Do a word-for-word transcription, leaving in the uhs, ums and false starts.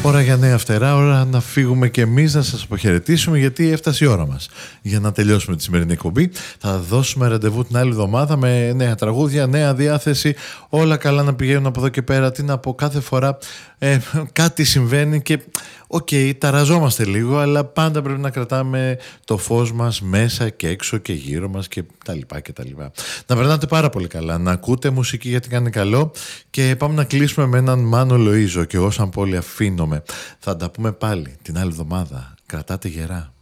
Ώρα για νέα φτερά, ώρα να φύγουμε και εμείς να σας αποχαιρετήσουμε, γιατί έφτασε η ώρα μας για να τελειώσουμε τη σημερινή εκπομπή. Θα δώσουμε ραντεβού την άλλη εβδομάδα με νέα τραγούδια, νέα διάθεση, όλα καλά να πηγαίνουν από εδώ και πέρα. Τι να πω, κάθε φορά ε, κάτι συμβαίνει και οκ, okay, ταραζόμαστε λίγο, αλλά πάντα πρέπει να κρατάμε το φως μας μέσα και έξω και γύρω μας και τα λοιπά και τα λοιπά. Να περνάτε πάρα πολύ καλά, να ακούτε μουσική γιατί κάνει καλό, και πάμε να κλείσουμε με έναν Μάνο Λοΐζο, και εγώ σαν πόλη αφήνομαι. Θα τα πούμε πάλι την άλλη εβδομάδα. Κρατάτε γερά.